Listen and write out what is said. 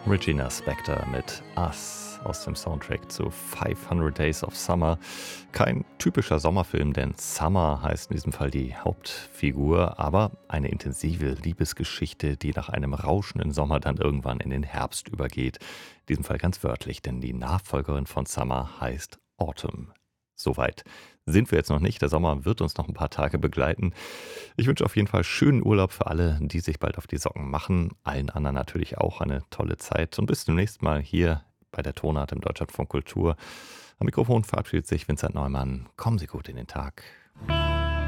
Regina Spektor mit Us aus dem Soundtrack zu 500 Days of Summer. Kein typischer Sommerfilm, denn Summer heißt in diesem Fall die Hauptfigur, aber eine intensive Liebesgeschichte, die nach einem rauschenden Sommer dann irgendwann in den Herbst übergeht. In diesem Fall ganz wörtlich, denn die Nachfolgerin von Summer heißt Autumn. Soweit sind wir jetzt noch nicht. Der Sommer wird uns noch ein paar Tage begleiten. Ich wünsche auf jeden Fall schönen Urlaub für alle, die sich bald auf die Socken machen. Allen anderen natürlich auch eine tolle Zeit. Und bis zum nächsten Mal hier bei der Tonart im Deutschlandfunk Kultur. Am Mikrofon verabschiedet sich Vincent Neumann. Kommen Sie gut in den Tag.